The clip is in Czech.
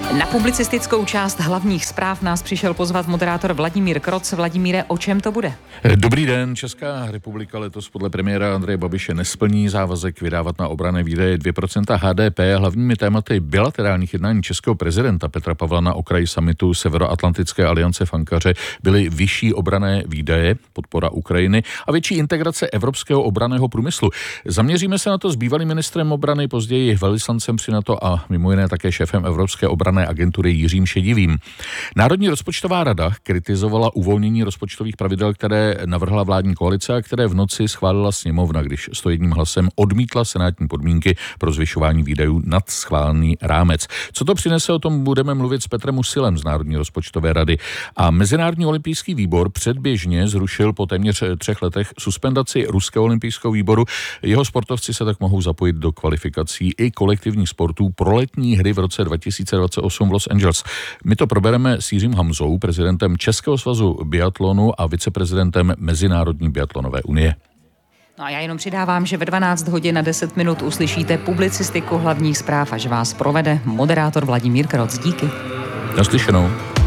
Na publicistickou část hlavních zpráv nás přišel pozvat moderátor Vladimír Kroc. Vladimíre, o čem to bude? Dobrý den. Česká republika letos podle premiéra Andreje Babiše nesplní závazek vydávat na obranné výdaje 2% HDP. Hlavními tématy bilaterálních jednání českého prezidenta Petra Pavla na okraji summitu Severoatlantické aliance v Ankaře byly vyšší obranné výdaje, podpora Ukrajiny a větší integrace evropského obranného průmyslu. Zaměříme se na to s bývalým ministrem obrany, později velvyslancem při NATO a mimo jiné také šéfem Evropské obranné agentury Jiřím Šedivým. Národní rozpočtová rada kritizovala uvolnění rozpočtových pravidel, které navrhla vládní koalice a které v noci schválila sněmovna, když 101 hlasem odmítla senátní podmínky pro zvyšování výdajů nad schválený rámec. Co to přinese, o tom budeme mluvit s Petrem Musilem z Národní rozpočtové rady. A Mezinárodní olympijský výbor předběžně zrušil po téměř 3 letech suspendaci Ruského olympijského výboru. Jeho sportovci se tak mohou zapojit do kvalifikací i kolektivních sportů pro letní hry v roce 2028 v Los Angeles. My to probereme s Jiřím Hamzou, prezidentem Českého svazu biatlonu a viceprezidentem Mezinárodní biatlonové unie. No a já jenom přidávám, že ve 12 hodin a 10 minut uslyšíte publicistiku hlavních zpráv, až vás provede moderátor Vladimír Kroc. Díky. Naslyšenou.